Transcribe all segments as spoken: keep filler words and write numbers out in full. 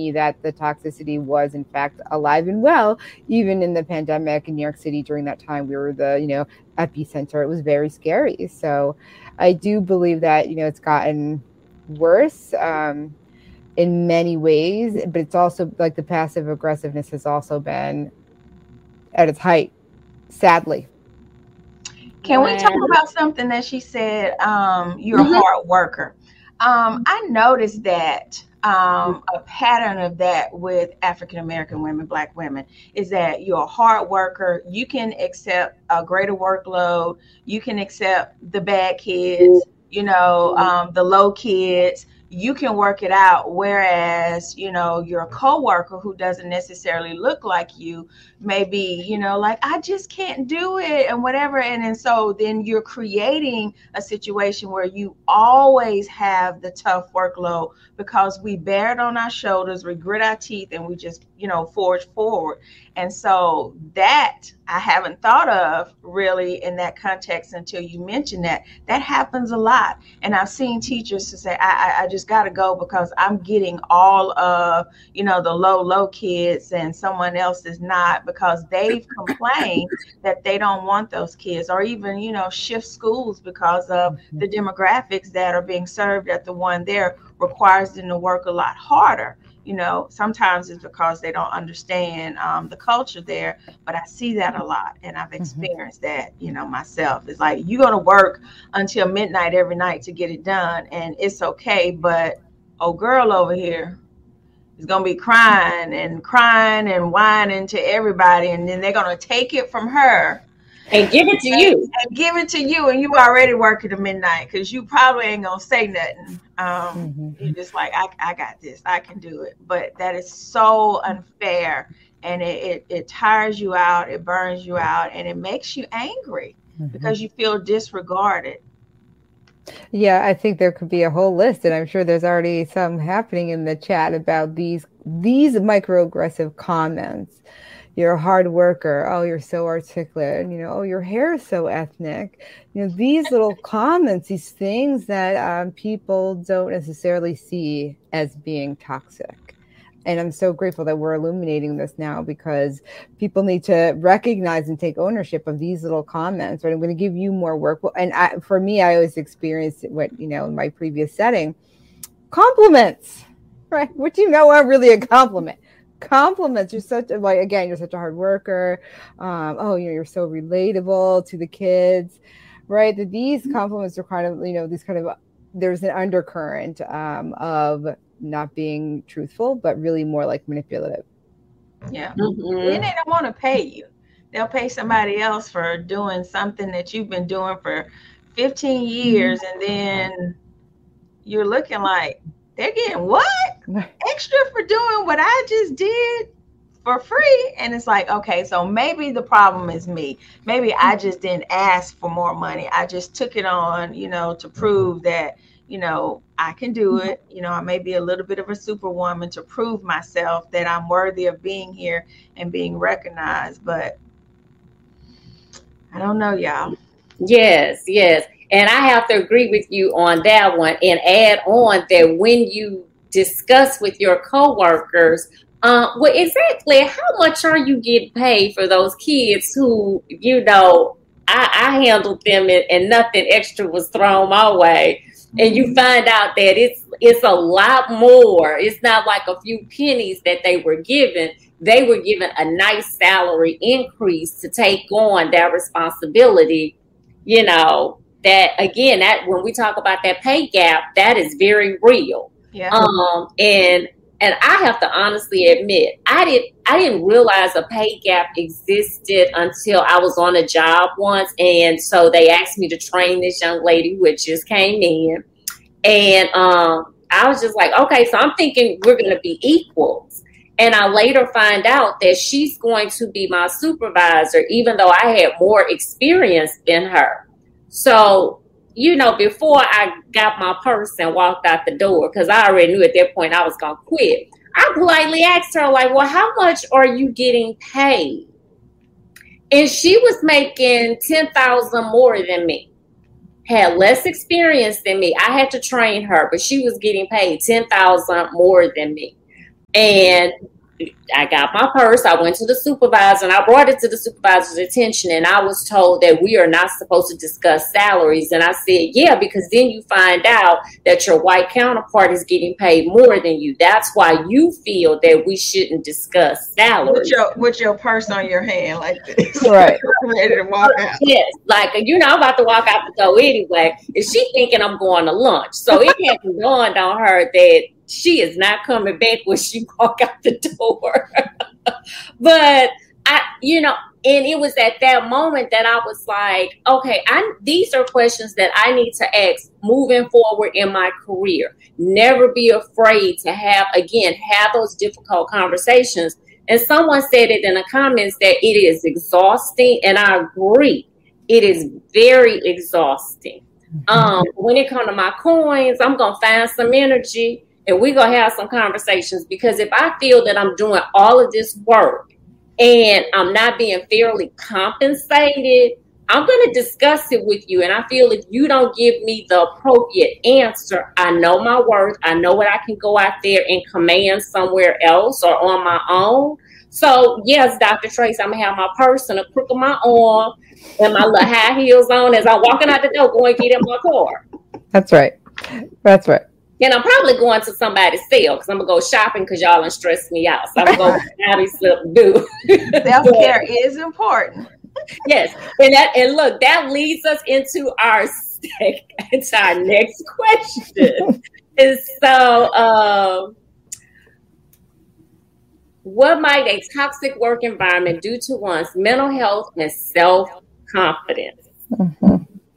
me that the toxicity was in fact alive and well, even in the pandemic in New York City during that time. We were the, you know, epicenter. It was very scary. So I do believe that, you know, it's gotten worse um, in many ways, but it's also like the passive aggressiveness has also been at its height, sadly. Can we talk about something that she said? Um, you're mm-hmm. a hard worker. Um, I noticed that um, a pattern of that with African American women, Black women, is that you're a hard worker. You can accept a greater workload. You can accept the bad kids, you know, um, the low kids. You can work it out. Whereas, you know, your coworker who doesn't necessarily look like you may be, you know, like, I just can't do it and whatever. And then so then you're creating a situation where you always have the tough workload because we bear it on our shoulders, we grit our teeth, and we just, you know, forge forward. And so that I haven't thought of really in that context until you mentioned that. That happens a lot. And I've seen teachers to say, I, I, I just got to go because I'm getting all of, you know, the low, low kids and someone else is not, because they've complained that they don't want those kids, or even, you know, shift schools because of the demographics that are being served at the one there requires them to work a lot harder. You know, sometimes it's because they don't understand um, the culture there, but I see that a lot, and I've experienced mm-hmm. that, you know, myself. It's like, you're going to work until midnight every night to get it done, and it's okay, but oh, girl over here is going to be crying and crying and whining to everybody, and then they're going to take it from her and give it to and, you and give it to you, and you already working to midnight because you probably ain't gonna say nothing. Um, mm-hmm. You're just like, I, I got this, I can do it. But that is so unfair, and it, it, it tires you out, it burns you out, and it makes you angry mm-hmm. because you feel disregarded. Yeah, I think there could be a whole list, and I'm sure there's already some happening in the chat about these these microaggressive comments. You're a hard worker. Oh, you're so articulate. And, you know, oh, your hair is so ethnic. You know, these little comments, these things that um, people don't necessarily see as being toxic. And I'm so grateful that we're illuminating this now, because people need to recognize and take ownership of these little comments. Right? I'm going to give you more work. And I, for me, I always experienced what, you know, in my previous setting, compliments, right? What do you know are really a compliment? Compliments. You're such a, like, again, you're such a hard worker. Um, oh, you know, you're so relatable to the kids, right? That these compliments are kind of, you know, these kind of, there's an undercurrent um, of not being truthful, but really more like manipulative. Yeah. Mm-hmm. And they don't want to pay you. They'll pay somebody else for doing something that you've been doing for fifteen years. And then you're looking like, they're getting what? Extra for doing what I just did for free. And it's like, okay, so maybe the problem is me. Maybe I just didn't ask for more money. I just took it on, you know, to prove that, you know, I can do it. You know, I may be a little bit of a superwoman to prove myself that I'm worthy of being here and being recognized. But I don't know, y'all. Yes, yes. And I have to agree with you on that one, and add on that when you discuss with your coworkers, uh, well, exactly how much are you getting paid for those kids who, you know, I, I handled them and, and nothing extra was thrown my way. And you find out that it's it's a lot more. It's not like a few pennies that they were given. They were given a nice salary increase to take on that responsibility, you know. That again, that when we talk about that pay gap, that is very real. Yeah. Um, and and I have to honestly admit, I didn't I didn't realize a pay gap existed until I was on a job once, and so they asked me to train this young lady who had just came in, and um, I was just like, okay, so I'm thinking we're going to be equals. And I later find out that she's going to be my supervisor, even though I had more experience than her. So, you know, before I got my purse and walked out the door, because I already knew at that point I was going to quit, I politely asked her, like, well, how much are you getting paid? And she was making ten thousand dollars more than me, had less experience than me. I had to train her, but she was getting paid ten thousand dollars more than me. And I got my purse. I went to the supervisor and I brought it to the supervisor's attention. And I was told that we are not supposed to discuss salaries. And I said, yeah, because then you find out that your white counterpart is getting paid more than you. That's why you feel that we shouldn't discuss salaries. With your, with your purse on your hand like this. Right. Ready to walk out. Yes. Like, you know, I'm about to walk out the door anyway. And she thinking I'm going to lunch. So it hadn't dawned on her that she is not coming back when she walk out the door. But I, you know, and it was at that moment that I was like, okay, I these are questions that I need to ask moving forward in my career. Never be afraid to have, again, have those difficult conversations. And someone said it in the comments that it is exhausting, and I agree. It is very exhausting. Um, when it comes to my coins, I'm gonna find some energy. And we're going to have some conversations, because if I feel that I'm doing all of this work and I'm not being fairly compensated, I'm going to discuss it with you. And I feel if you don't give me the appropriate answer, I know my worth. I know what I can go out there and command somewhere else or on my own. So, yes, Doctor Tracy, I'm going to have my purse and a crook of my arm and my little high heels on as I'm walking out the door going to get in my car. That's right. That's right. And I'm probably going to somebody's sale because I'm going to go shopping because y'all done stressed me out. So I'm going to go to something to do. Self-care is important. Yes. And that, and look, that leads us into our, into our next question. And so, um, what might a toxic work environment do to one's mental health and self-confidence? Mm-hmm.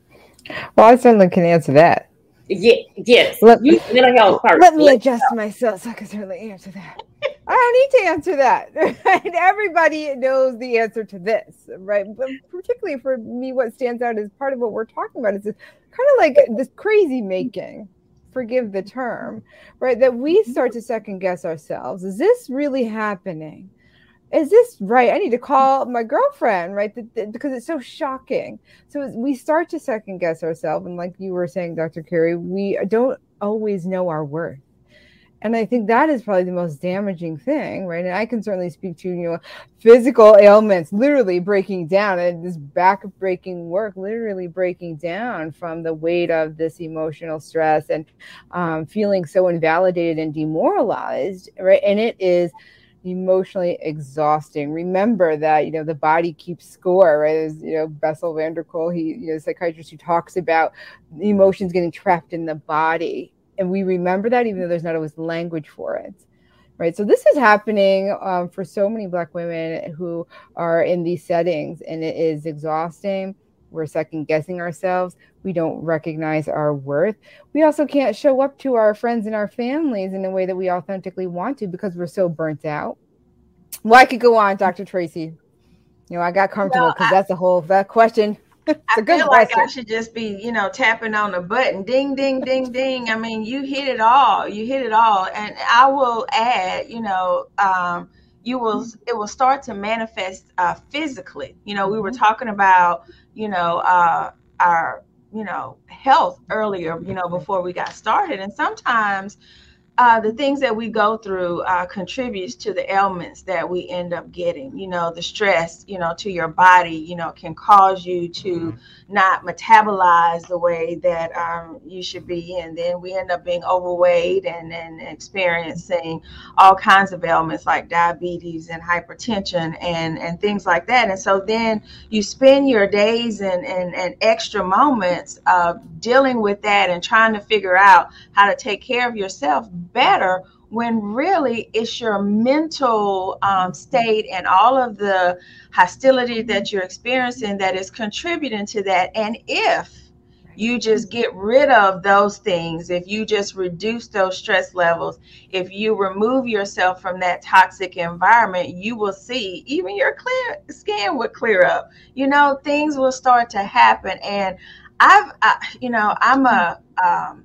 Well, I certainly can answer that. Yeah, yes. Let, you, mental health person. Let me adjust myself so I can certainly answer that. I don't need to answer that. Right? Everybody knows the answer to this, right? But particularly for me, what stands out as part of what we're talking about is this kind of like this crazy making, forgive the term, right? That we start to second guess ourselves. Is this really happening? Is this right? I need to call my girlfriend, right? Because it's so shocking. So we start to second guess ourselves. And like you were saying, Doctor Carey, we don't always know our worth. And I think that is probably the most damaging thing, right? And I can certainly speak to, you know, physical ailments, literally breaking down, and this back breaking work, literally breaking down from the weight of this emotional stress and um, feeling so invalidated and demoralized, right? And it is emotionally exhausting. Remember that, you know, the body keeps score, right? As, you know, Bessel van der Kolk, he, you know, a psychiatrist who talks about emotions getting trapped in the body. And we remember that even though there's not always language for it, right? So this is happening um, for so many Black women who are in these settings, and it is exhausting. We're second guessing ourselves. We don't recognize our worth. We also can't show up to our friends and our families in a way that we authentically want to because we're so burnt out. Well, I could go on, Doctor Tracy. You know, I got comfortable because that's a whole that question. It's I a good feel question. like I should just be, you know, tapping on the button, ding, ding, ding, ding. I mean, you hit it all. You hit it all. And I will add, you know, um, you will, it will start to manifest uh, physically. You know, we were talking about, you know, uh, our, you know, health earlier, you know, before we got started. And sometimes uh, the things that we go through uh, contributes to the ailments that we end up getting. You know, the stress, you know, to your body, you know, can cause you to not metabolize the way that um, you should be. And then we end up being overweight and, and experiencing all kinds of ailments like diabetes and hypertension and, and things like that. And so then you spend your days and, and, and extra moments uh, dealing with that and trying to figure out how to take care of yourself better, when really it's your mental um, state and all of the hostility that you're experiencing that is contributing to that. And if you just get rid of those things, if you just reduce those stress levels, if you remove yourself from that toxic environment, you will see even your clear skin will clear up. You know, things will start to happen. And I've, I, you know, I'm a, um,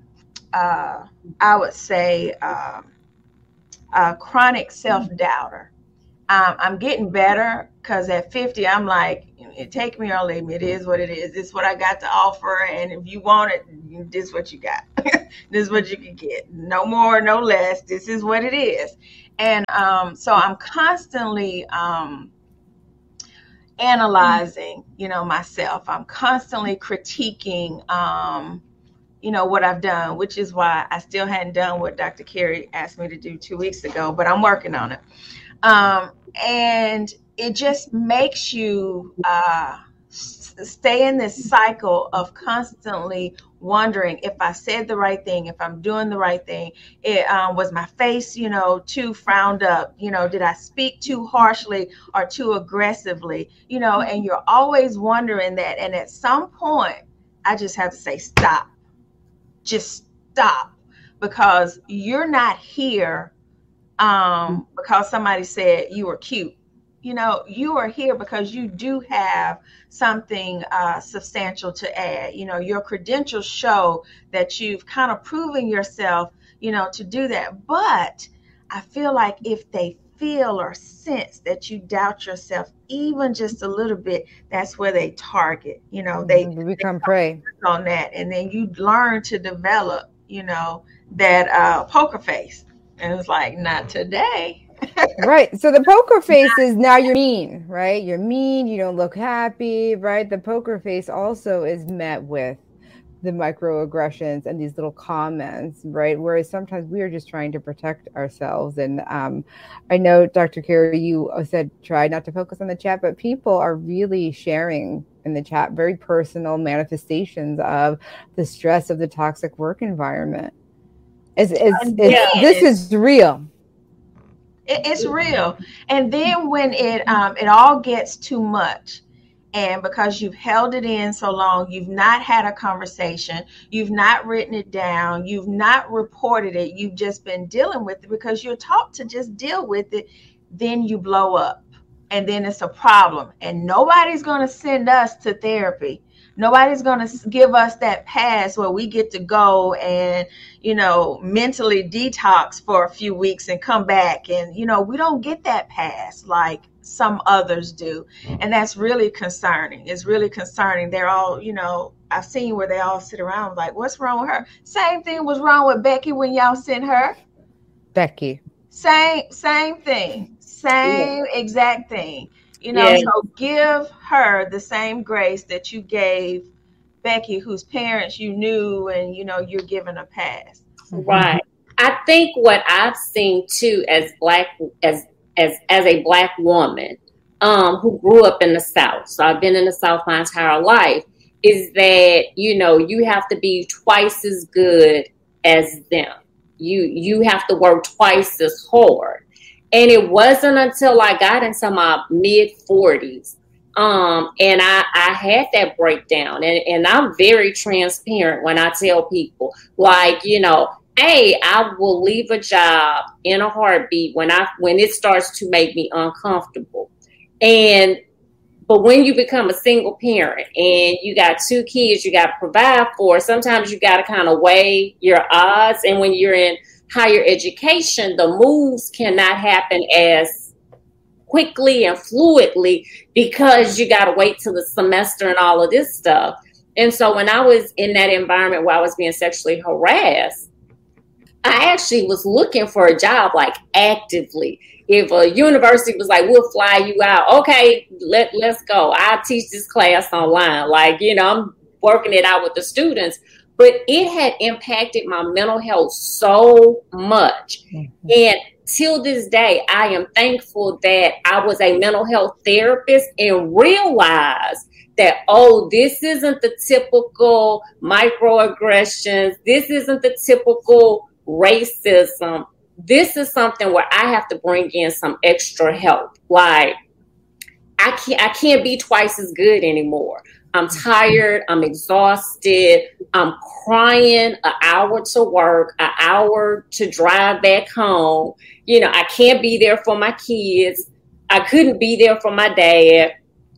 uh, I would say, um, a chronic self-doubter. Um, I'm getting better because at fifty, I'm like, it take me or leave me. It is what it is. This is what I got to offer. And if you want it, this is what you got. This is what you can get. No more, no less. This is what it is. And um, so I'm constantly um, analyzing, you know, myself. I'm constantly critiquing, um, you know, what I've done, which is why I still hadn't done what Doctor Carey asked me to do two weeks ago, but I'm working on it. Um, and it just makes you uh, stay in this cycle of constantly wondering if I said the right thing, if I'm doing the right thing. It um, was my face, you know, too frowned up. You know, did I speak too harshly or too aggressively? You know, and you're always wondering that. And at some point, I just have to say, stop. Just stop, because you're not here um, because somebody said you were cute. You know, you are here because you do have something uh, substantial to add. You know, your credentials show that you've kind of proven yourself, you know, to do that. But I feel like if they feel or sense that you doubt yourself even just a little bit, that's where they target. You know, they, mm-hmm. become they prey on that. And then you learn to develop, you know, that uh, poker face. And it's like, not today. Right. So the poker face is now you're mean, right? You're mean. You don't look happy, right? The poker face also is met with the microaggressions and these little comments, right? Whereas sometimes we are just trying to protect ourselves. And um, I know, Doctor Carey, you said try not to focus on the chat, but people are really sharing in the chat very personal manifestations of the stress of the toxic work environment. It's, it's, it's, this is real. It's real. And then when it um, it all gets too much, and because you've held it in so long, you've not had a conversation, you've not written it down, you've not reported it, you've just been dealing with it because you're taught to just deal with it, then you blow up. And then it's a problem. And nobody's going to send us to therapy. Nobody's going to give us that pass where we get to go and, you know, mentally detox for a few weeks and come back. And, you know, we don't get that pass like some others do. And that's really concerning. It's really concerning. They're all, you know, I've seen where they all sit around like, what's wrong with her? Same thing was wrong with Becky when y'all sent her. Becky. Same, same thing. Same yeah. exact thing. You know, yeah. So give her the same grace that you gave Becky, whose parents you knew, and, you know, you're giving a pass. Right. I think what I've seen too, as black, as, as, as a black woman, um, who grew up in the South. So I've been in the South my entire life, is that, you know, you have to be twice as good as them. You, you have to work twice as hard. And it wasn't until I got into my mid forties um, and I, I had that breakdown. And, and I'm very transparent when I tell people, like, you know, hey, I will leave a job in a heartbeat when I when it starts to make me uncomfortable. And but when you become a single parent and you got two kids you got to provide for, sometimes you got to kind of weigh your odds. And when you're in higher education, the moves cannot happen as quickly and fluidly because you got to wait till the semester and all of this stuff. And so when I was in that environment where I was being sexually harassed, I actually was looking for a job, like actively. If a university was like, we'll fly you out. Okay, let, let's go. I'll teach this class online. Like, you know, I'm working it out with the students. But it had impacted my mental health so much. Mm-hmm. And till this day, I am thankful that I was a mental health therapist and realized that, oh, this isn't the typical microaggressions. This isn't the typical racism. This is something where I have to bring in some extra help. Like, I can't, I can't be twice as good anymore. I'm tired. I'm exhausted. I'm crying an hour to work, an hour to drive back home. You know, I can't be there for my kids. I couldn't be there for my dad.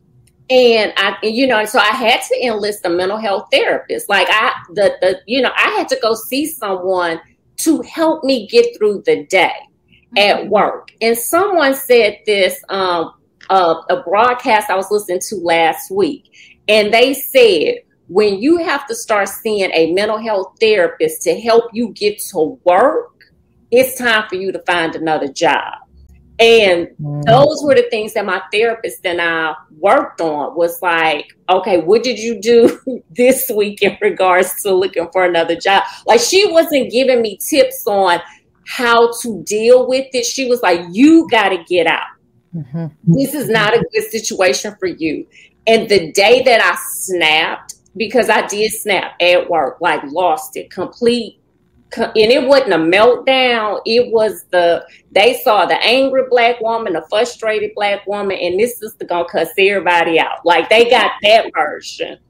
And I, you know, so I had to enlist a mental health therapist. Like I, the, the, you know, I had to go see someone to help me get through the day mm-hmm. at work. And someone said this, um, uh, a broadcast I was listening to last week. And they said, when you have to start seeing a mental health therapist to help you get to work, it's time for you to find another job. And mm. those were the things that my therapist and I worked on, was like, okay, what did you do this week in regards to looking for another job? Like, she wasn't giving me tips on how to deal with it. She was like, you got to get out. Mm-hmm. This is not a good situation for you. And the day that I snapped, because I did snap at work, like lost it, complete. And it wasn't a meltdown. It was the, they saw the angry black woman, the frustrated black woman, and this sister gonna cuss everybody out. Like, they got that version.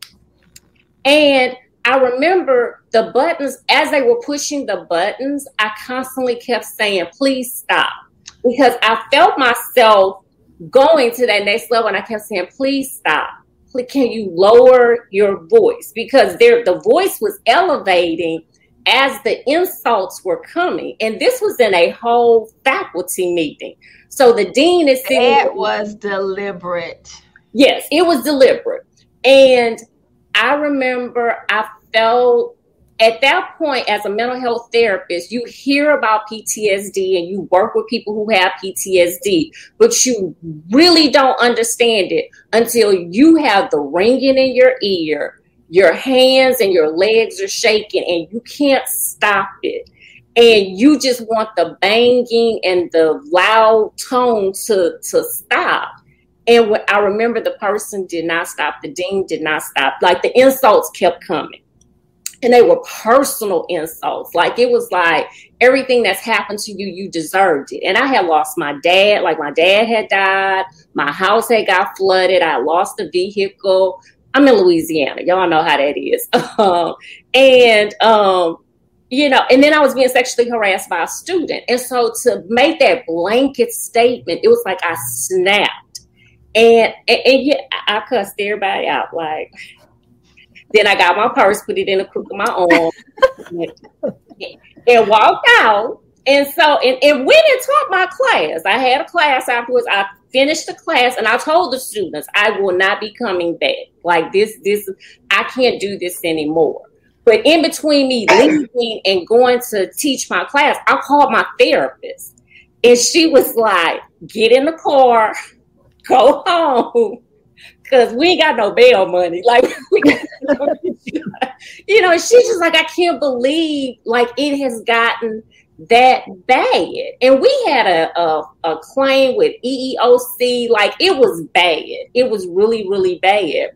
And I remember the buttons, as they were pushing the buttons, I constantly kept saying, please stop. Because I felt myself going to that next level, and I kept saying, please stop. Can you lower your voice? Because there, the voice was elevating as the insults were coming. And this was in a whole faculty meeting. So the dean is saying, it was deliberate. Yes, it was deliberate. And I remember I felt at that point, as a mental health therapist, you hear about P T S D and you work with people who have P T S D, but you really don't understand it until you have the ringing in your ear, your hands and your legs are shaking, and you can't stop it. And you just want the banging and the loud tone to, to stop. And when I remember, the person did not stop. The dean did not stop. Like, the insults kept coming. And they were personal insults. Like, it was like, everything that's happened to you, you deserved it. And I had lost my dad. Like, my dad had died. My house had got flooded. I lost a vehicle. I'm in Louisiana. Y'all know how that is. Um, and, um, you know, and then I was being sexually harassed by a student. And so to make that blanket statement, it was like I snapped. And, and, and yeah, I cussed everybody out. Like, then I got my purse, put it in the crook of my arm, and walked out. And so, and, and went and taught my class. I had a class afterwards. I finished the class, and I told the students, I will not be coming back. Like, this, this, I can't do this anymore. But in between me leaving and going to teach my class, I called my therapist. And she was like, get in the car, go home. Because we ain't got no bail money. Like, we got, you know, she's just like, I can't believe, like, it has gotten that bad. And we had a, a, a claim with E E O C. Like, it was bad. It was really, really bad.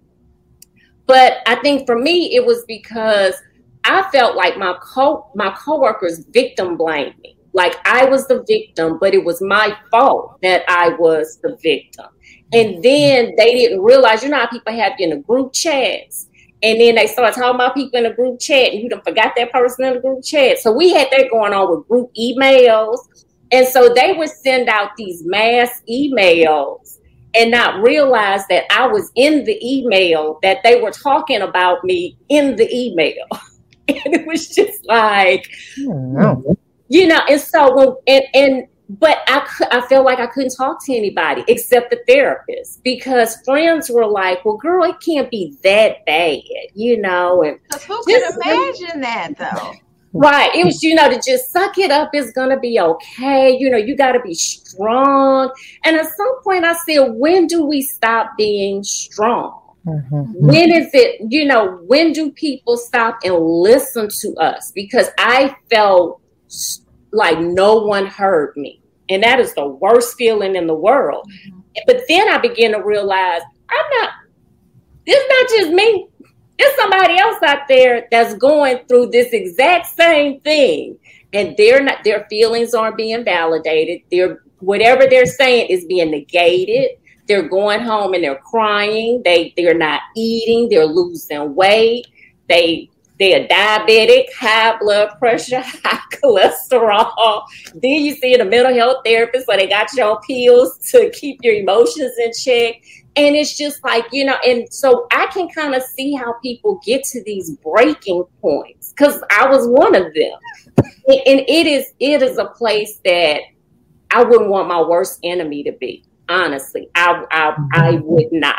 But I think for me, it was because I felt like my co my coworkers victim blamed me. Like, I was the victim, but it was my fault that I was the victim. And then they didn't realize, you know how people have you in the group chats, and then they start talking about people in the group chat, and you done forgot that person in the group chat. So we had that going on with group emails. And so they would send out these mass emails and not realize that I was in the email, that they were talking about me in the email. And it was just like, oh, you know, and so, when, and, and, but I, I felt like I couldn't talk to anybody except the therapist, because friends were like, well, girl, it can't be that bad, you know. And who could imagine that, though? Right. It was, you know, to just suck it up. It's going to be okay. You know, you got to be strong. And at some point I said, when do we stop being strong? Mm-hmm. When is it, you know, when do people stop and listen to us? Because I felt like no one heard me. And that is the worst feeling in the world. Mm-hmm. But then I began to realize, I'm not, it's not just me. There's somebody else out there that's going through this exact same thing. And they're not, their feelings aren't being validated. They're, whatever they're saying is being negated. They're going home and they're crying. They, they're not eating. They're losing weight. They, they're diabetic, high blood pressure, high cholesterol. Then you see a mental health therapist, so they got you on pills to keep your emotions in check. And it's just like, you know, and so I can kind of see how people get to these breaking points, because I was one of them. And it is, it is a place that I wouldn't want my worst enemy to be. Honestly, I, I, I would not.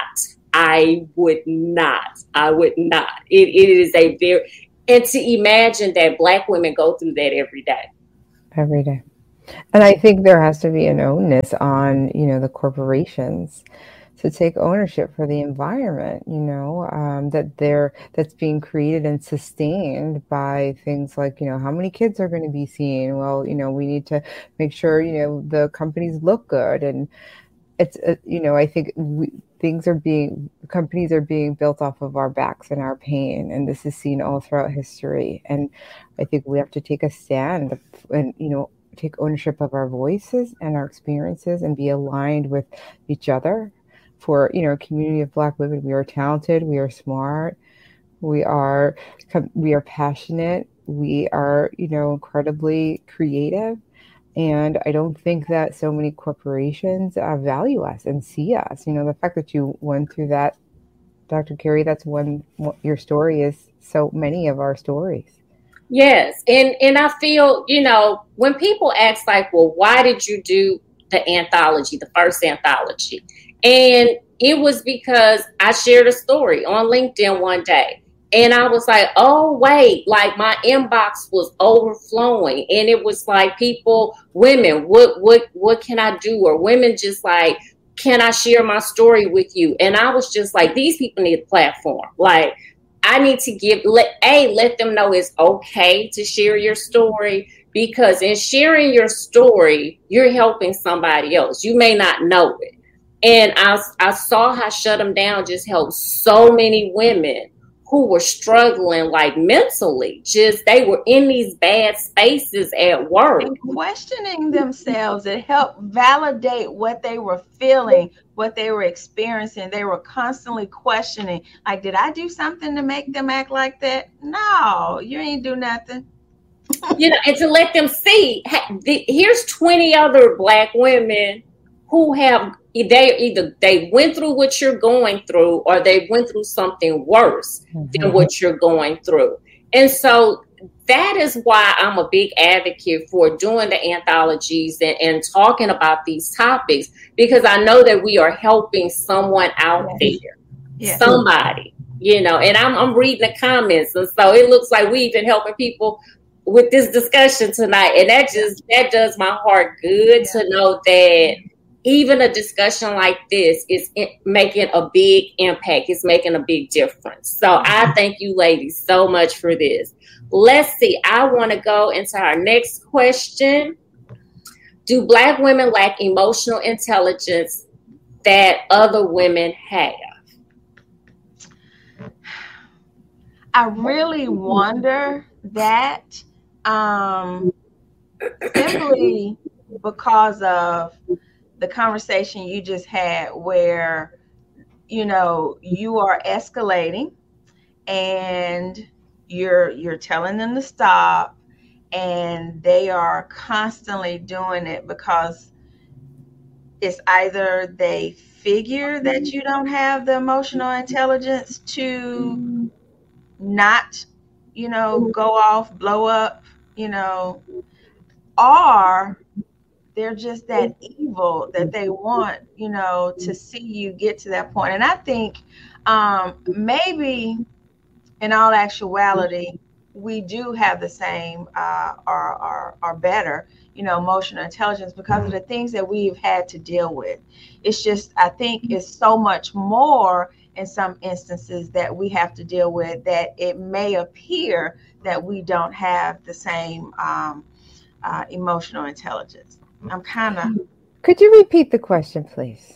I would not. I would not. It, it is a very, and to imagine that Black women go through that every day. every day. And I think there has to be an onus on, you know, the corporations to take ownership for the environment, you know, um, that they're that's being created and sustained by things like, you know, how many kids are going to be seen? Well, you know, we need to make sure, you know, the companies look good. And it's, uh, you know, I think we, things are being, companies are being built off of our backs and our pain. And this is seen all throughout history. And I think we have to take a stand and, you know, take ownership of our voices and our experiences and be aligned with each other. For, you know, a community of Black women, we are talented, we are smart, we are we are passionate, we are, you know, incredibly creative, and I don't think that so many corporations uh, value us and see us. You know, the fact that you went through that, Doctor Carey, that's one. Your story is so many of our stories. Yes, and and I feel, you know, when people ask like, well, why did you do the anthology, the first anthology? And it was because I shared a story on LinkedIn one day. And I was like, oh, wait, like my inbox was overflowing. And it was like people, women, what, what, what can I do? Or women just like, can I share my story with you? And I was just like, these people need a platform. Like, I need to give, let, A, let them know it's okay to share your story. Because in sharing your story, you're helping somebody else. You may not know it. And I, I saw how Shut Them Down just helped so many women who were struggling like mentally. Just they were in these bad spaces at work. And questioning themselves. It helped validate what they were feeling, what they were experiencing. They were constantly questioning, like, did I do something to make them act like that? No, you ain't do nothing. You know, and to let them see, here's twenty other Black women who have, they either they went through what you're going through or they went through something worse mm-hmm. than what you're going through. And so that is why I'm a big advocate for doing the anthologies and, and talking about these topics, because I know that we are helping someone out yes. there, yes. somebody, you know, and I'm, I'm reading the comments. And so it looks like we've been helping people with this discussion tonight. And that just, that does my heart good yeah. to know that even a discussion like this is making a big impact. It's making a big difference. So I thank you ladies so much for this. Let's see. I want to go into our next question. Do Black women lack emotional intelligence that other women have? I really wonder that um, simply because of the conversation you just had where, you know, you are escalating and you're you're telling them to stop, and they are constantly doing it because it's either they figure that you don't have the emotional intelligence to not, you know, go off, blow up, you know, or they're just that evil that they want, you know, to see you get to that point. And I think um, maybe in all actuality, we do have the same uh, or, or, or better, you know, emotional intelligence because of the things that we've had to deal with. It's just, I think it's so much more in some instances that we have to deal with that it may appear that we don't have the same um, uh, emotional intelligence. I'm kind of. Could you repeat the question, please?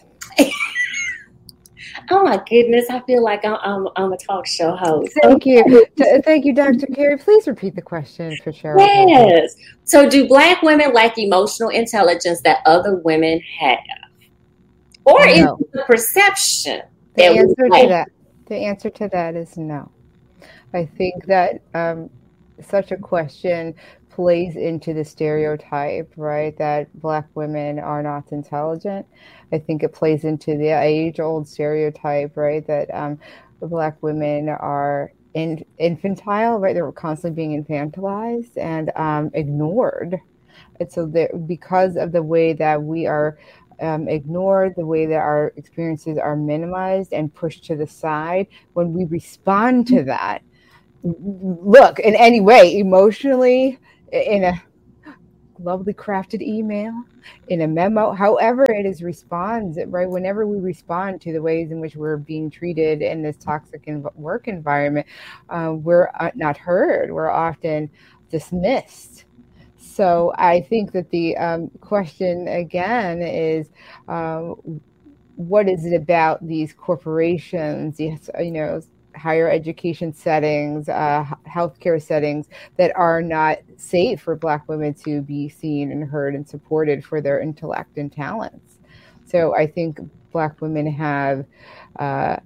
Oh my goodness! I feel like I'm I'm, I'm a talk show host. Thank you, thank you, Doctor Carey. Please repeat the question for Cheryl. Yes. So, do Black women lack emotional intelligence that other women have, or no. is it the perception? The answer to that. The answer to that is no. I think that um, such a question plays into the stereotype, right, that Black women are not intelligent. I think it plays into the age-old stereotype, right, that um, Black women are in, infantile, right, they're constantly being infantilized and um, ignored. And so because of the way that we are um, ignored, the way that our experiences are minimized and pushed to the side, when we respond to that, look, in any way, emotionally, in a lovely crafted email, in a memo, however it is responds, right? Whenever we respond to the ways in which we're being treated in this toxic env- work environment, uh, we're uh, not heard. We're often dismissed. So I think that the um, question again is, um, what is it about these corporations, these, you know, higher education settings, uh, healthcare settings that are not safe for Black women to be seen and heard and supported for their intellect and talents? So I think Black women have uh,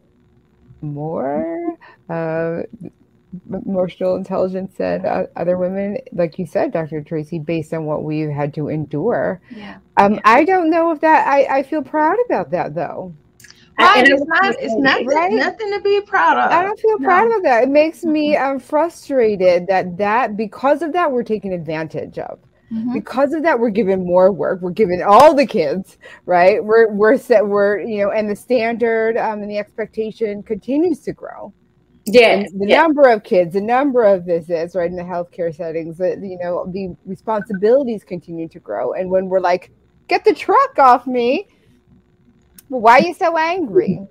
more uh, emotional intelligence than uh, other women, like you said, Doctor Tracy, based on what we've had to endure. Yeah. Um, yeah. I don't know if that, I, I feel proud about that though. Right, it's not. It's nothing. Right? Nothing to be proud of. I don't feel no. proud of that. It makes me um, frustrated that that because of that we're taken advantage of. Mm-hmm. Because of that, we're given more work. We're given all the kids, right? We're we're set. We're you know, and the standard um, and the expectation continues to grow. Yeah, the yeah. number of kids, the number of visits, right, in the healthcare settings. The, you know, the responsibilities continue to grow. And when we're like, "Get the truck off me," well, why are you so angry?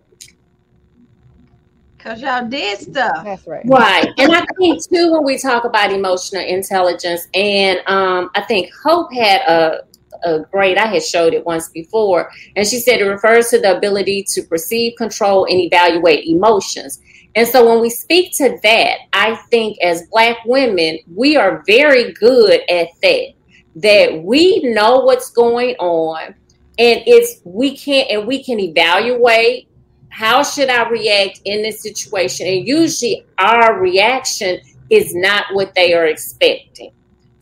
Because y'all did stuff. That's right. Right. And I think, too, when we talk about emotional intelligence, and um, I think Hope had a, a great, I had showed it once before, and she said it refers to the ability to perceive, control, and evaluate emotions. And so when we speak to that, I think as Black women, we are very good at that, that we know what's going on, and it's, we can't, and we can evaluate how should I react in this situation? And usually our reaction is not what they are expecting.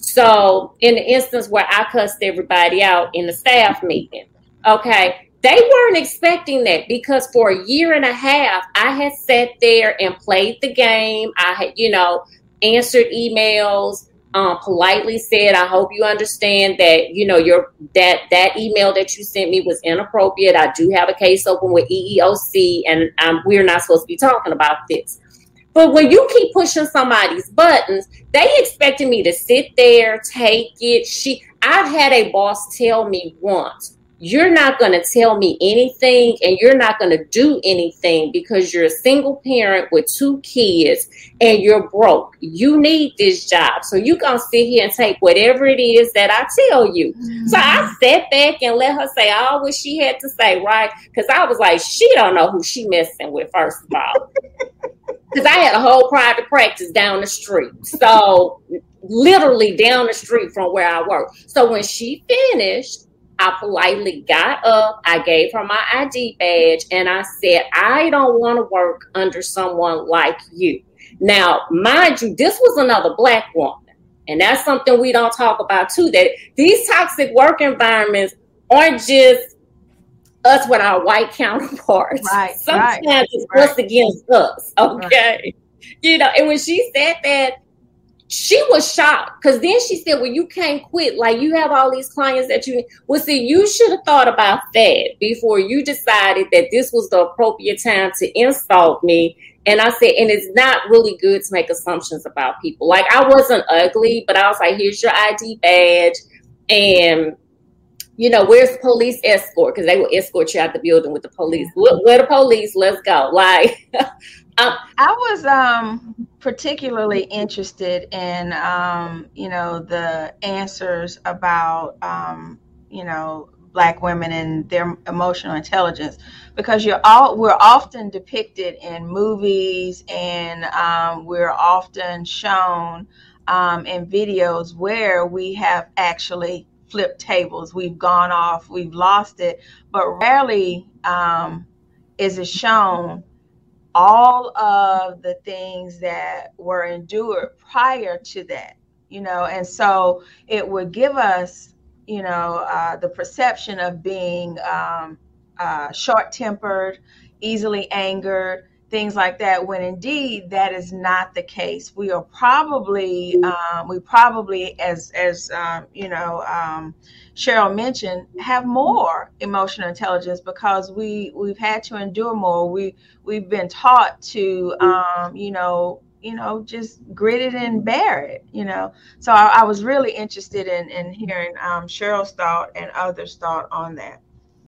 So in the instance where I cussed everybody out in the staff meeting, okay, they weren't expecting that, because for a year and a half, I had sat there and played the game. I had, you know, answered emails, um, politely said, I hope you understand that, you know, your that that email that you sent me was inappropriate. I do have a case open with E E O C, and um, we're not supposed to be talking about this. But when you keep pushing somebody's buttons, they expected me to sit there, take it. She, I've had a boss tell me once, you're not going to tell me anything, and you're not going to do anything because you're a single parent with two kids and you're broke. You need this job. So you're going to sit here and take whatever it is that I tell you. Mm-hmm. So I sat back and let her say all what she had to say, right? Because I was like, she don't know who she messing with, first of all. Because I had a whole private practice down the street. So literally down the street from where I work. So when she finished, I politely got up, I gave her my I D badge, and I said, I don't want to work under someone like you. Now, mind you, this was another Black woman. And that's something we don't talk about too, that these toxic work environments aren't just us with our white counterparts. Right, Sometimes right, it's right. us against us, okay? Right. You know, and when she said that, she was shocked, because then she said, well, you can't quit. Like, you have all these clients that you, well, see, you should have thought about that before you decided that this was the appropriate time to insult me. And I said, and it's not really good to make assumptions about people. Like, I wasn't ugly, but I was like, here's your I D badge. And, you know, where's the police escort? Because they will escort you out the building with the police. Look, where the police? Let's go. Like, um, I was um, particularly interested in, um, you know, the answers about, um, you know, Black women and their emotional intelligence, because you're all we're often depicted in movies, and um, we're often shown um, in videos where we have actually flipped tables. We've gone off, we've lost it, but rarely um, is it shown all of the things that were endured prior to that, you know. And so it would give us, you know, uh, the perception of being um, uh, short-tempered, easily angered, things like that, when indeed that is not the case. We are probably, um, we probably, as, as um, you know, um, Cheryl mentioned, have more emotional intelligence because we, we've had to endure more. We, we've been taught to, um, you know, you know, just grit it and bear it, you know. So I, I was really interested in, in hearing um, Cheryl's thought and others' thought on that.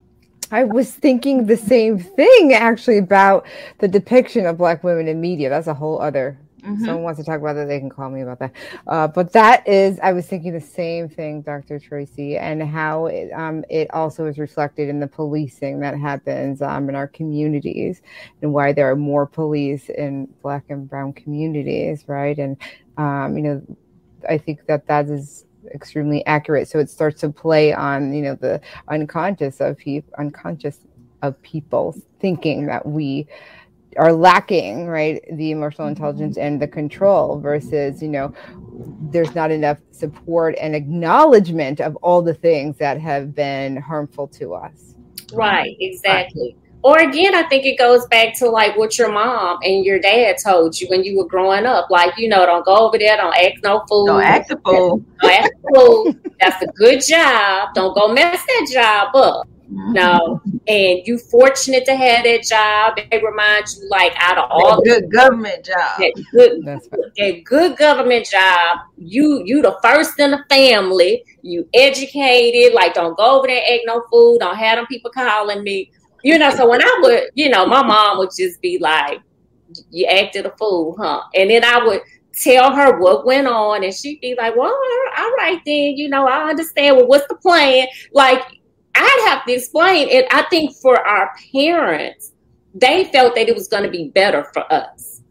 I was thinking the same thing actually about the depiction of Black women in media. That's a whole other. Mm-hmm. Someone wants to talk about that, they can call me about that. Uh, but that is, I was thinking the same thing, Doctor Tracy, and how it, um, it also is reflected in the policing that happens um, in our communities, and why there are more police in Black and brown communities, right? And, um, you know, I think that that is extremely accurate. So it starts to play on, you know, the unconscious of people, unconscious of people thinking that we are lacking, right, the emotional intelligence and the control, versus, you know, there's not enough support and acknowledgement of all the things that have been harmful to us. Right, exactly. Right. Or again, I think it goes back to like what your mom and your dad told you when you were growing up. Like, you know, don't go over there, don't act no fool. Don't act a fool. Don't act a fool. That's a good job. Don't go mess that job up. No, and you fortunate to have that job. They remind you, like, out of all that good government job, that good, that good government job, you you the first in the family. You educated. Like, don't go over there, act no fool. Don't have them people calling me. You know. So when I would, you know, my mom would just be like, "You acted a fool, huh?" And then I would tell her what went on, and she'd be like, "Well, all right then. You know, I understand. Well, what's the plan?" Like, I'd have to explain it. I think for our parents, they felt that it was going to be better for us,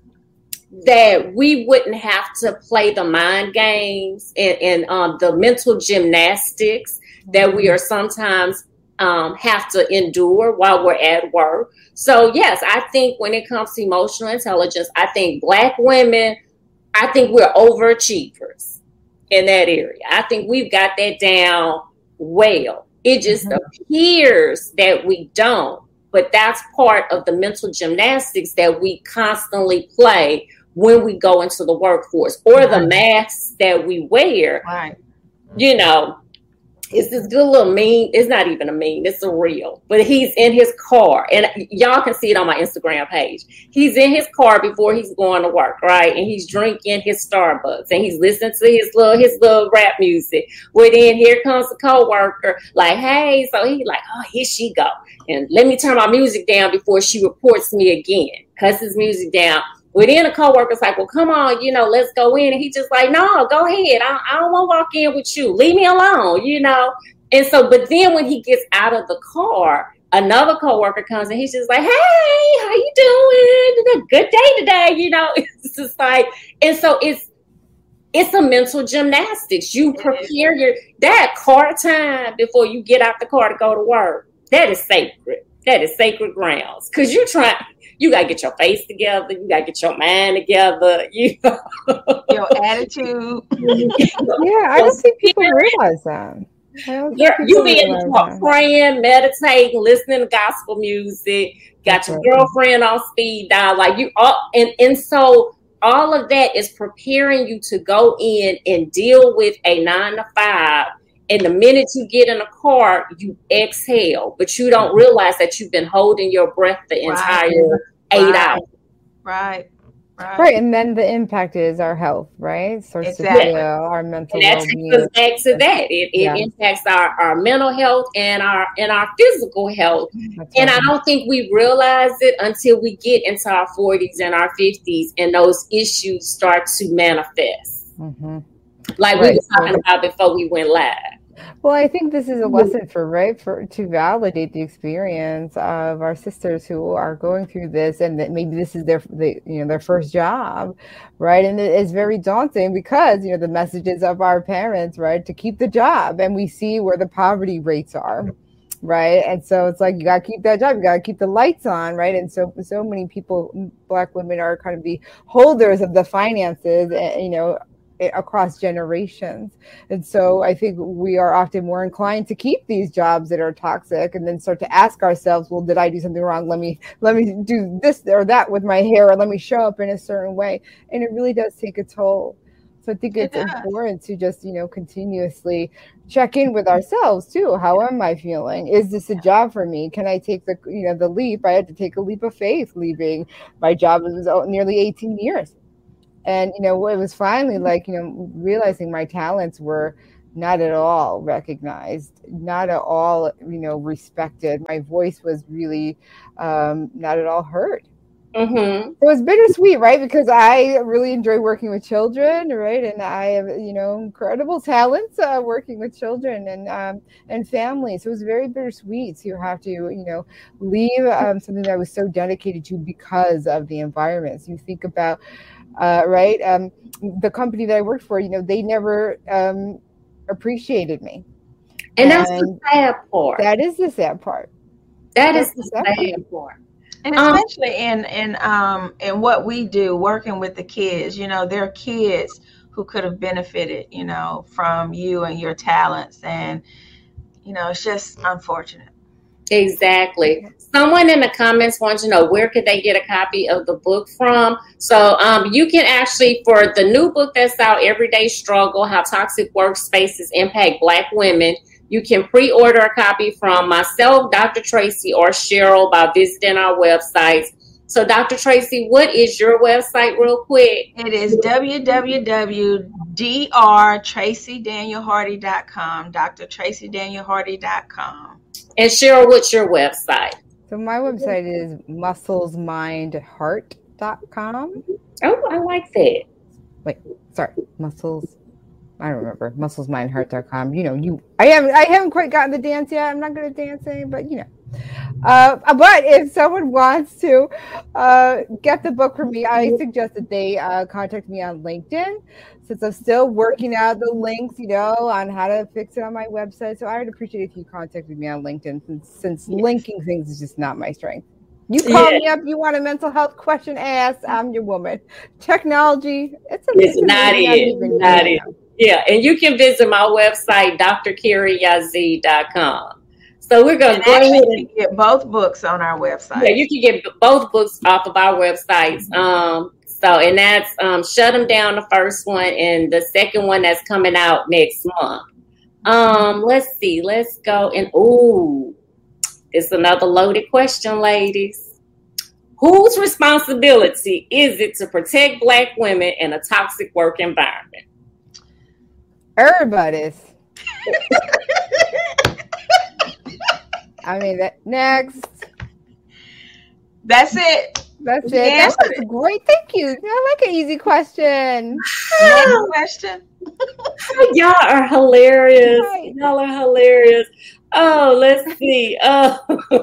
that we wouldn't have to play the mind games and, and um, the mental gymnastics that we are sometimes um, have to endure while we're at work. So yes, I think when it comes to emotional intelligence, I think Black women, I think we're overachievers in that area. I think we've got that down well. It just mm-hmm. appears that we don't, but that's part of the mental gymnastics that we constantly play when we go into the workforce, or the masks that we wear. Right. You know, it's this good little meme. It's not even a meme. It's a real. But he's in his car, and y'all can see it on my Instagram page. He's in his car before he's going to work, right? And he's drinking his Starbucks, and he's listening to his little his little rap music. Well, then here comes the coworker, like, hey. So he's like, oh, here she go, and let me turn my music down before she reports me again. Cuss his music down. Well, then the coworker's like, well, come on, you know, let's go in. And he just like, no, go ahead. I, I don't want to walk in with you. Leave me alone, you know. And so, but then when he gets out of the car, another coworker comes and he's just like, hey, how you doing? Good day today, you know. It's just like, and so it's it's a mental gymnastics. You prepare your that car time before you get out the car to go to work. That is sacred. That is sacred grounds, because you're trying. You gotta get your face together. You gotta get your mind together. You know? Your attitude. Yeah, I don't think people realize that. You be in the talk, praying, meditating, listening to gospel music. Got your girlfriend on speed dial, like you all, and and so all of that is preparing you to go in and deal with a nine to five. And the minute you get in a car, you exhale, but you don't realize that you've been holding your breath the entire right. eight right. hours. Right. Right. Right. And then the impact is our health, right? So exactly. our mental and that well-being. takes us back to that. It, it yeah. impacts our, our mental health and our and our physical health. That's and right. I don't think we realize it until we get into our forties and our fifties and those issues start to manifest. Mm-hmm. Like right. we were talking about before we went live. Well, I think this is a lesson for right for to validate the experience of our sisters who are going through this, and that maybe this is their the, you know their first job, right? And it is very daunting because you know the messages of our parents, right, to keep the job, and we see where the poverty rates are, right? And so it's like you got to keep that job, you got to keep the lights on, right? And so so many people, Black women, are kind of the holders of the finances, you know. across generations. And so I think we are often more inclined to keep these jobs that are toxic and then start to ask ourselves, well, did I do something wrong? Let me let me do this or that with my hair, or let me show up in a certain way. And it really does take a toll. So I think it's it important to just, you know, continuously check in with ourselves too. How am I feeling? Is this a job for me? Can I take the, you know, the leap? I had to take a leap of faith leaving my job. It was nearly eighteen years. And, you know, it was finally like, you know, realizing my talents were not at all recognized, not at all, you know, respected. My voice was really um, not at all heard. Mm-hmm. It was bittersweet, right? Because I really enjoy working with children, right? And I have, you know, incredible talents uh, working with children and um, and families. So it was very bittersweet to have to, you know, leave um, something that I was so dedicated to because of the environment. So you think about, uh, right, um, the company that I worked for, you know, they never um, appreciated me. And, and that's the sad part. That is the sad part. That that's is the sad, sad part. And especially um, in in um in what we do, working with the kids, you know, there are kids who could have benefited, you know, from you and your talents, and you know, it's just unfortunate. Exactly. Someone in the comments wants to know where could they get a copy of the book from. So um, you can actually, for the new book that's out, Everyday Struggle: How Toxic Workspaces Impact Black Women, you can pre-order a copy from myself, Doctor Tracy, or Cheryl by visiting our websites. So, Doctor Tracy, what is your website real quick? It is w w w dot dr tracy daniel hardy dot com, dr tracy daniel hardy dot com. And Cheryl, what's your website? So my website is muscles mind heart dot com. Oh, I like that. Wait, sorry, muscles. I don't remember. muscles mind heart dot com. You know, you. I haven't. I haven't quite gotten the dance yet. I'm not good at dancing, but you know. Uh, but if someone wants to uh, get the book from me, I suggest that they uh, contact me on LinkedIn, since I'm still working out the links, you know, on how to fix it on my website. So I would appreciate if you contacted me on LinkedIn, since, since yes. linking things is just not my strength. You call yeah. me up, you want a mental health question asked, I'm your woman. Technology, it's, a, it's, it's not it. Not it. Yeah, and you can visit my website, d r carrie yazzie dot com. So we're going to go ahead and get both books on our website. Yeah, you can get both books off of our websites. Um, so, and that's um, Shut 'Em Down, the first one, and the second one that's coming out next month. Um, let's see, let's go and ooh, it's another loaded question, ladies. Whose responsibility is it to protect Black women in a toxic work environment? Everybody's. I mean, that next. That's it. That's it. That was great. Thank you. I like an easy question. Next question. Y'all are hilarious. Right. Y'all are hilarious. Oh, let's see. Oh.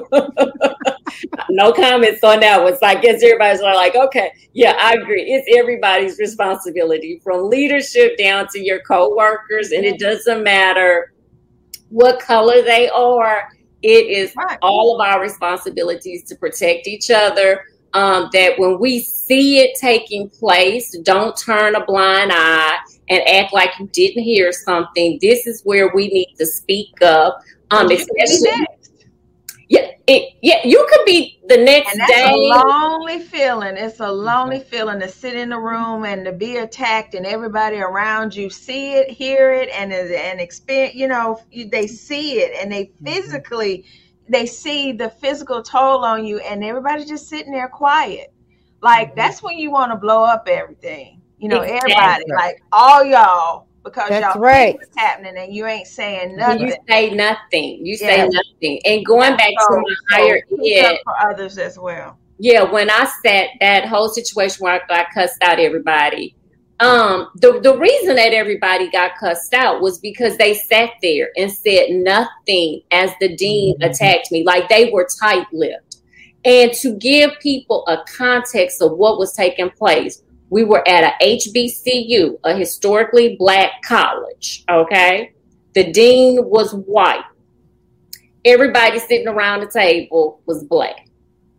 No comments on that one. So I guess everybody's like, okay, yeah, I agree. It's everybody's responsibility, from leadership down to your coworkers, and it doesn't matter what color they are. It is right. all of our responsibilities to protect each other. Um, that when we see it taking place, don't turn a blind eye and act like you didn't hear something. This is where we need to speak up. Um, especially, yeah, it, yeah, you could be the next and that's day. A lonely feeling. It's a lonely feeling to sit in the room and to be attacked, and everybody around you see it, hear it, and and experience. You know, they see it, and they physically, they see the physical toll on you, and everybody's just sitting there quiet. Like mm-hmm. that's when you want to blow up everything. You know, exactly. everybody, like all y'all. Because That's y'all right. think what's happening and you ain't saying nothing. You say nothing. You say yes. nothing. And going back so, to my higher ed for others as well. Yeah, when I sat that whole situation where I got cussed out everybody, um, the, the reason that everybody got cussed out was because they sat there and said nothing as the dean mm-hmm. attacked me, like they were tight-lipped. And to give people a context of what was taking place, we were at a H B C U, a historically Black college, okay? The dean was white. Everybody sitting around the table was Black.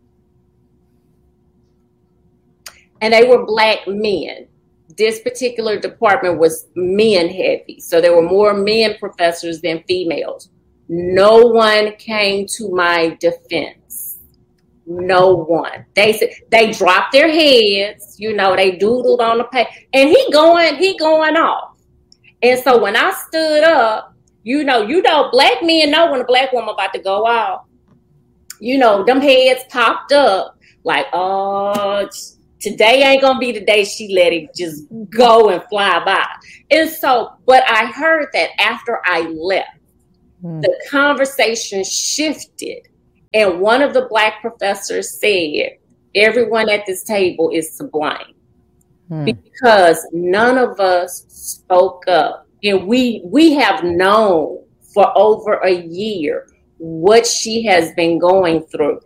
And they were Black men. This particular department was men heavy, so there were more men professors than females. No one came to my defense. No one. They said they dropped their heads, you know, they doodled on the page, and he going, he going off. And so when I stood up, you know, you know, Black men know when a Black woman about to go off. You know, them heads popped up like, oh, Today ain't gonna be the day she let it just go and fly by. And so, but I heard that after I left, mm. the conversation shifted. And one of the Black professors said, everyone at this table is to blame. Mm. Because none of us spoke up. And we we have known for over a year what she has been going through.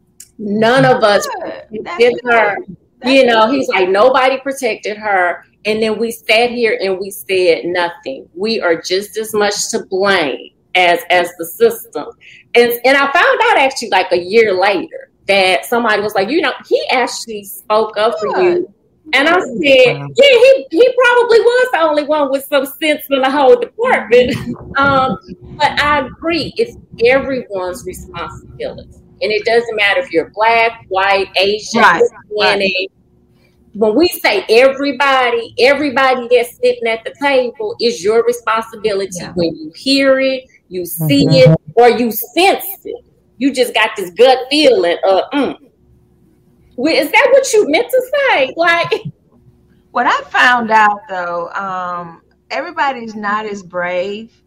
None of us did her. You know, he's like, nobody protected her. And then we sat here and we said nothing. We are just as much to blame as as the system. And and I found out actually like a year later that somebody was like, you know, he actually spoke up for you. And I said, yeah, he, he probably was the only one with some sense in the whole department. um, but I agree, it's everyone's responsibility. And it doesn't matter if you're Black, white, Asian, right, Hispanic. Right. When we say everybody, everybody that's sitting at the table is your responsibility. Yeah. When you hear it, you see mm-hmm. it, or you sense it. You just got this gut feeling of, mm. Well, is that what you meant to say? Like, what I found out though, um, everybody's not as brave,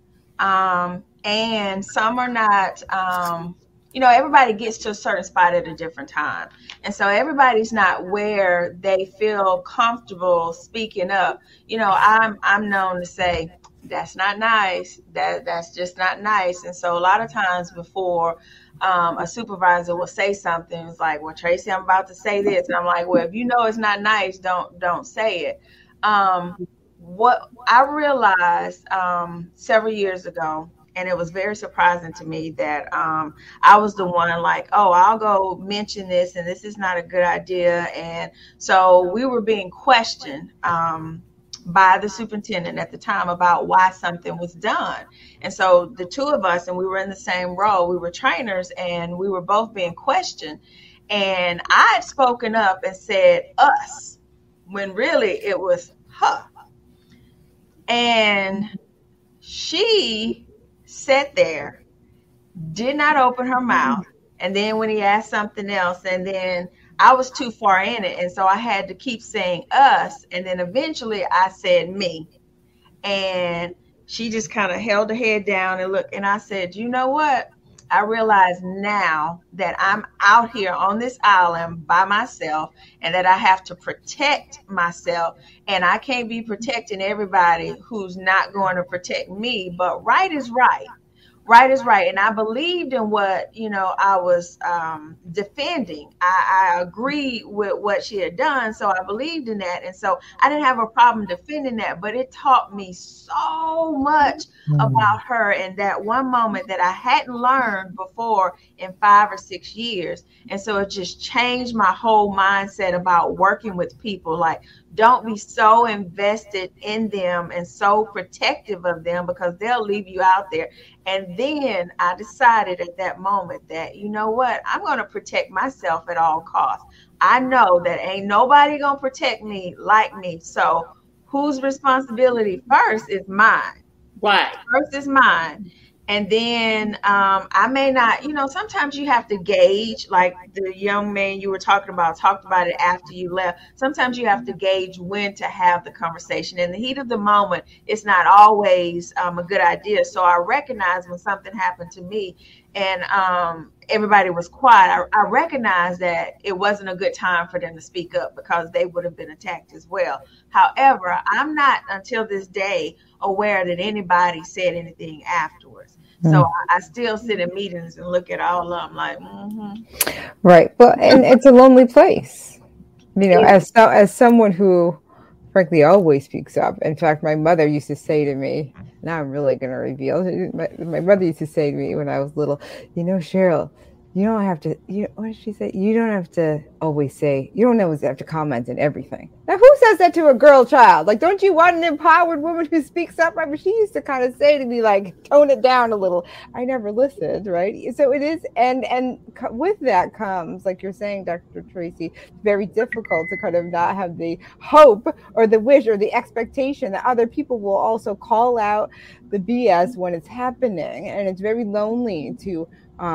um, and some are not. Um, you know, everybody gets to a certain spot at a different time, and so everybody's not where they feel comfortable speaking up. You know, I'm I'm known to say that's not nice. That that's just not nice, and so a lot of times before. Um, a supervisor will say something. It's like, well, Tracy, I'm about to say this. And I'm like, well, if you know it's not nice, don't don't say it. Um, what I realized um, several years ago, and it was very surprising to me that um, I was the one like, oh, I'll go mention this, and this is not a good idea. And so we were being questioned um, by the superintendent at the time about why something was done. And so the two of us, and we were in the same role, we were trainers, and we were both being questioned. And I had spoken up and said us, when really it was her. And she sat there, did not open her mouth. And then when he asked something else, and then I was too far in it. And so I had to keep saying us. And then eventually I said me. And she just kind of held her head down and looked. And I said, you know what? I realize now that I'm out here on this island by myself and that I have to protect myself. And I can't be protecting everybody who's not going to protect me. But right is right. Right is right. And I believed in what, you know, I was um, defending. I, I agreed with what she had done. So I believed in that. And so I didn't have a problem defending that. But it taught me so much mm. about her in that one moment that I hadn't learned before in five or six years. And so it just changed my whole mindset about working with people. Like, don't be so invested in them and so protective of them because they'll leave you out there. And then I decided at that moment that, you know what, I'm going to protect myself at all costs. I know that ain't nobody going to protect me like me. So whose responsibility first is mine? Right. First is mine. And then um, I may not, you know, sometimes you have to gauge, like the young man you were talking about, talked about it after you left. Sometimes you have to gauge when to have the conversation. In the heat of the moment, it's not always um, a good idea. So I recognize when something happened to me and um, everybody was quiet, I, I recognized that it wasn't a good time for them to speak up because they would have been attacked as well. However, I'm not until this day aware that anybody said anything afterwards. So I, I still sit in meetings and look at all of them like, mm-hmm. Right. Well, and it's a lonely place, you know, yeah. as so, as someone who, frankly, always speaks up. In fact, my mother used to say to me, now I'm really going to reveal, my, my mother used to say to me when I was little, you know, Cheryl, you don't have to, you know, what did she say? You don't have to always say, you don't always have to comment on everything. Now, who says that to a girl child? Like, don't you want an empowered woman who speaks up? Right? But she used to kind of say to me, like, tone it down a little. I never listened, right? So it is, and and with that comes, like you're saying, Doctor Tracy, very difficult to kind of not have the hope or the wish or the expectation that other people will also call out the B S when it's happening. And it's very lonely to, um,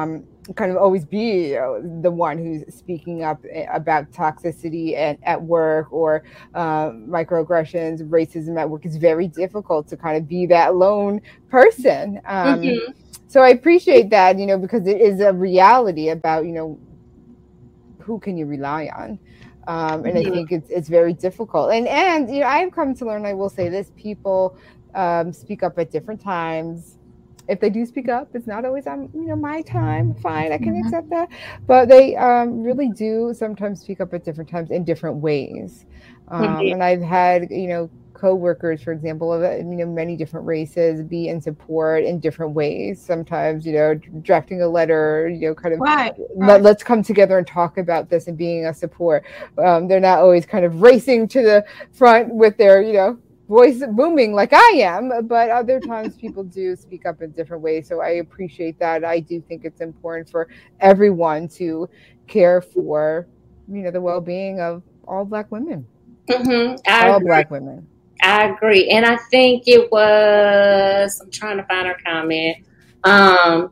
kind of always be uh, the one who's speaking up about toxicity at, at work or uh, microaggressions, racism at work. It's very difficult to kind of be that lone person. Um, mm-hmm. So I appreciate that, you know, because it is a reality about, you know, who can you rely on? Um, and mm-hmm. I think it's it's very difficult. And, and, you know, I've come to learn, I will say this, people um, speak up at different times. If they do speak up, it's not always on, you know, my time. Fine, I can mm-hmm. accept that. But they um, really do sometimes speak up at different times in different ways. Um, mm-hmm. And I've had, you know, co-workers, for example, of, you know, many different races be in support in different ways. Sometimes, you know, drafting a letter, you know, kind of right, let, right. let's come together and talk about this and being a support. Um, they're not always kind of racing to the front with their, you know, voice booming like I am, but other times people do speak up in different ways. So I appreciate that. I do think it's important for everyone to care for, you know, the well-being of all Black women. Mm-hmm. All agree. Black women. I agree. And I think it was, I'm trying to find her comment. Um,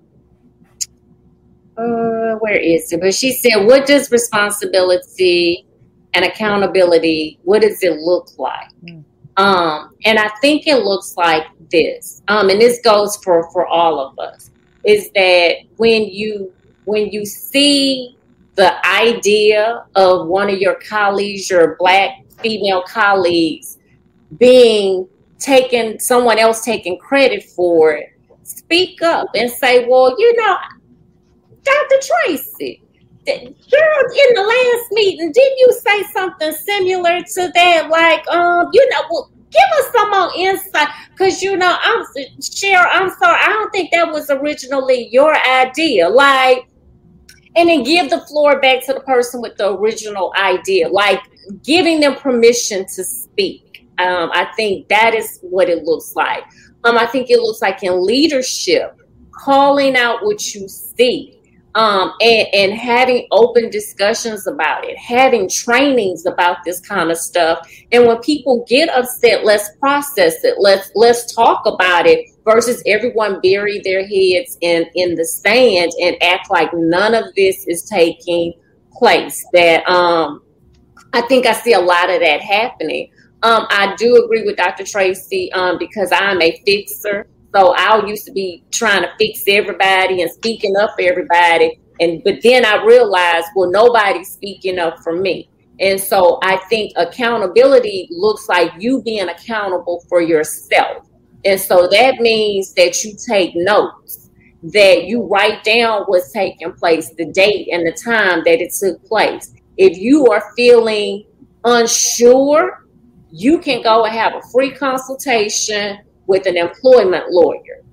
uh, where is it? But she said, what does responsibility and accountability, what does it look like? Mm. Um, and I think it looks like this, um, and this goes for, for all of us, is that when you when you see the idea of one of your colleagues, your Black female colleagues, being taken, someone else taking credit for it, speak up and say, well, you know, Doctor Tracy, girl, in the last meeting, didn't you say something similar to that? Like, um, you know, well, give us some more insight, because you know, I'm Cheryl. I'm sorry, I don't think that was originally your idea. Like, and then give the floor back to the person with the original idea, like giving them permission to speak. Um, I think that is what it looks like. Um, I think it looks like in leadership, calling out what you see. Um, and, and having open discussions about it, having trainings about this kind of stuff. And when people get upset, let's process it. Let's let's talk about it versus everyone bury their heads in, in the sand and act like none of this is taking place. That um, I think I see a lot of that happening. Um, I do agree with Doctor Tracy um, because I'm a fixer. So I used to be trying to fix everybody and speaking up for everybody. And but then I realized, well, nobody's speaking up for me. And so I think accountability looks like you being accountable for yourself. And so that means that you take notes, that you write down what's taking place, the date and the time that it took place. If you are feeling unsure, you can go and have a free consultation with an employment lawyer.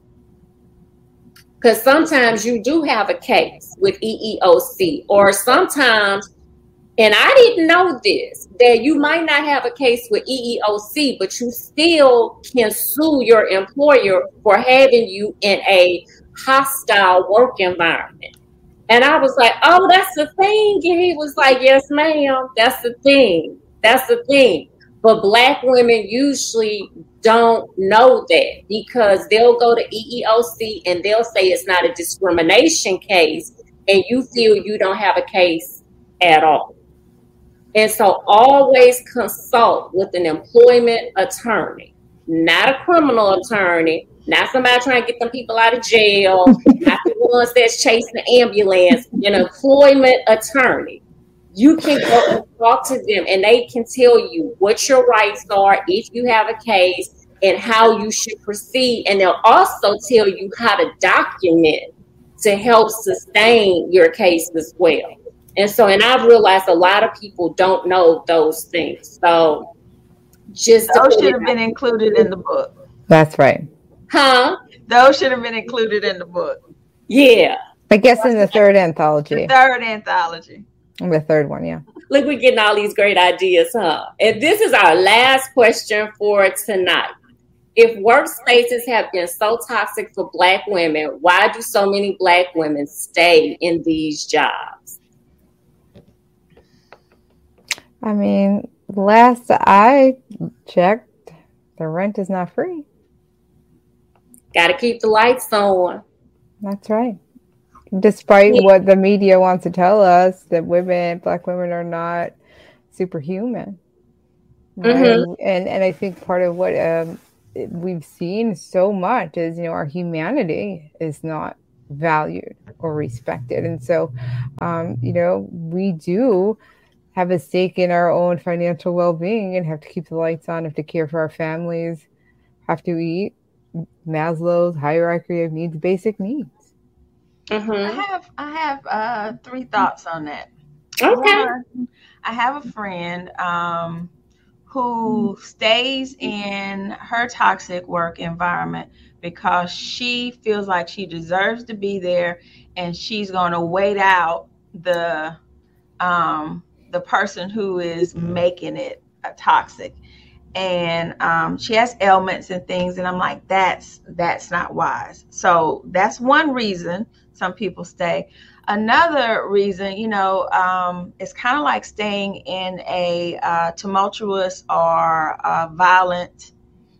Because sometimes you do have a case with E E O C, or sometimes, and I didn't know this, that you might not have a case with E E O C, but you still can sue your employer for having you in a hostile work environment. And I was like, oh, that's the thing. And he was like, yes, ma'am, that's the thing. That's the thing. But Black women usually don't know that, because they'll go to E E O C and they'll say it's not a discrimination case, and you feel you don't have a case at all. And so always consult with an employment attorney, not a criminal attorney, not somebody trying to get them people out of jail, not the ones that's chasing the ambulance, an employment attorney. You can go and talk to them and they can tell you what your rights are if you have a case and how you should proceed. And they'll also tell you how to document to help sustain your case as well. And so, and I've realized a lot of people don't know those things. So just those should have been included in the book. That's right. Huh? Those should have been included in the book. Yeah. I guess in the third anthology. The third anthology. The third one, yeah. Look, we're getting all these great ideas, huh? And this is our last question for tonight. If workspaces have been so toxic for Black women, why do so many Black women stay in these jobs? I mean, last I checked, the rent is not free. Got to keep the lights on. That's right. Despite yeah. what the media wants to tell us, that women, Black women, are not superhuman. Right? Mm-hmm. And and I think part of what um, we've seen so much is, you know, our humanity is not valued or respected. And so, um, you know, we do have a stake in our own financial well-being and have to keep the lights on, have to care for our families, have to eat. Maslow's hierarchy of needs, basic needs. Mm-hmm. I have I have uh, three thoughts on that. Okay. One, I have a friend um, who stays in her toxic work environment because she feels like she deserves to be there, and she's going to wait out the um, the person who is making it a toxic. And um, she has ailments and things, and I'm like, that's that's not wise. So that's one reason some people stay. Another reason, you know, um, it's kind of like staying in a uh, tumultuous or uh, violent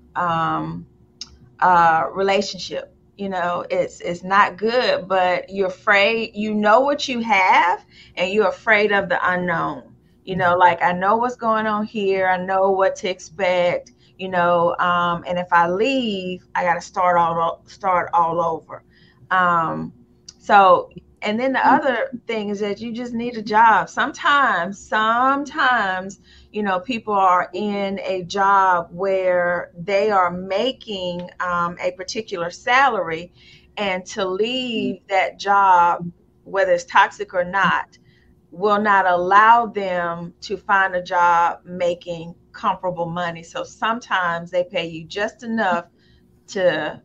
um, uh, relationship. You know, it's it's not good, but you're afraid. You know what you have, and you're afraid of the unknown. You know, like, I know what's going on here. I know what to expect, you know, um, and if I leave, I got to start all start all over. Um, so, and then the other thing is that you just need a job. Sometimes, sometimes, you know, people are in a job where they are making um, a particular salary, and to leave that job, whether it's toxic or not, will not allow them to find a job making comparable money. So sometimes they pay you just enough to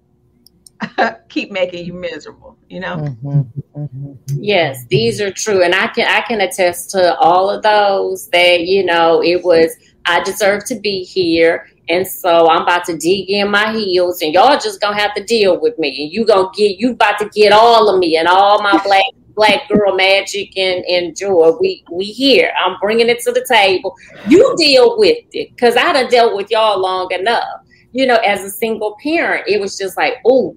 keep making you miserable, you know? Mm-hmm. Mm-hmm. Yes, these are true. And I can I can attest to all of those that, you know, it was, I deserve to be here. And so I'm about to dig in my heels, and y'all just gonna have to deal with me. And you gonna get, you about to get all of me and all my black Black girl magic and, and joy. We we here. I'm bringing it to the table. You deal with it, because I done dealt with y'all long enough. You know, as a single parent, it was just like, oh,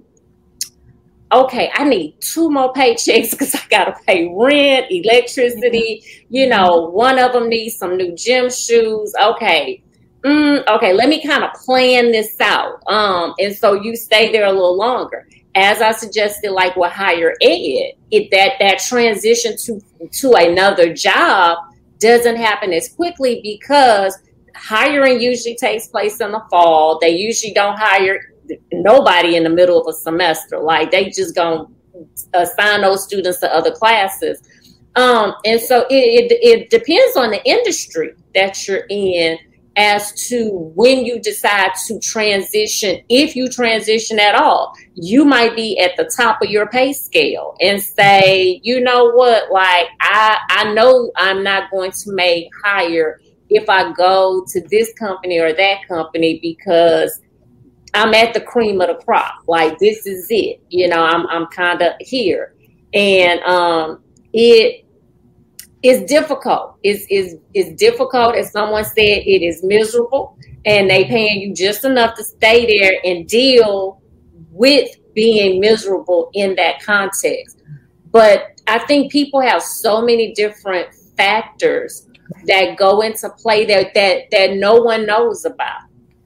okay, I need two more paychecks because I got to pay rent, electricity. You know, one of them needs some new gym shoes. Okay. Mm, okay, let me kind of plan this out. Um, and so you stay there a little longer. As I suggested, like with higher ed, it that that transition to to another job doesn't happen as quickly, because hiring usually takes place in the fall. They usually don't hire nobody in the middle of a semester. Like, they just gonna assign those students to other classes. Um, and so it, it it depends on the industry that you're in as to when you decide to transition. If you transition at all, you might be at the top of your pay scale and say, you know what, like, I, I know I'm not going to make higher if I go to this company or that company, because I'm at the cream of the crop. Like, this is it. You know, I'm, I'm kind of here. And um, it, It's difficult. It's, it's, it's difficult. As someone said, it is miserable, and they paying you just enough to stay there and deal with being miserable in that context. But I think people have so many different factors that go into play that, that, that no one knows about.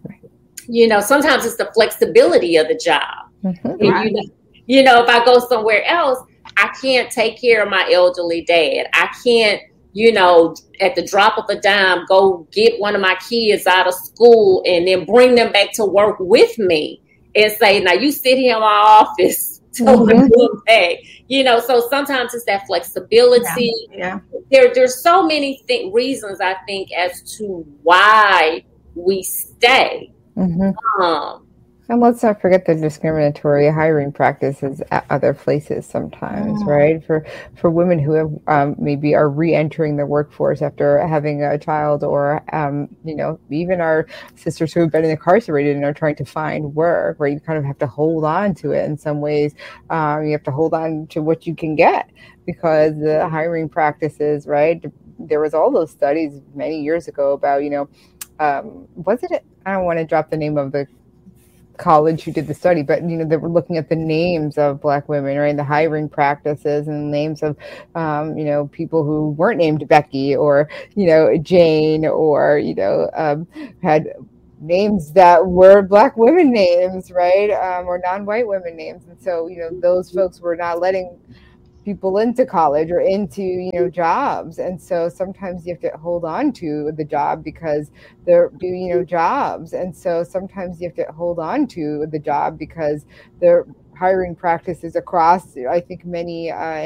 You know, sometimes it's the flexibility of the job. Mm-hmm. Right. You know, you know, if I go somewhere else, I can't take care of my elderly dad. I can't, you know, at the drop of a dime, go get one of my kids out of school and then bring them back to work with me and say, now you sit here in my office till we come back. You know, so sometimes it's that flexibility. Yeah. Yeah. There, there's so many th- reasons, I think, as to why we stay. Mm-hmm. Um, And let's not forget the discriminatory hiring practices at other places sometimes, mm. right? For for women who have um, maybe are re-entering the workforce after having a child, or, um, you know, even our sisters who have been incarcerated and are trying to find work, where you kind of have to hold on to it in some ways. Um, you have to hold on to what you can get, because the hiring practices, right? There was all those studies many years ago about, you know, um, was it, I don't want to drop the name of the college who did the study, but you know, they were looking at the names of Black women, right? The hiring practices and names of, um, you know, people who weren't named Becky or, you know, Jane, or, you know, um, had names that were Black women names, right? Um, or non-white women names. And so, you know, those folks were not letting people into college or into, you know, jobs. And so sometimes you have to hold on to the job because they're, you know, jobs. And so sometimes you have to hold on to the job because they're hiring practices across, I think, many uh,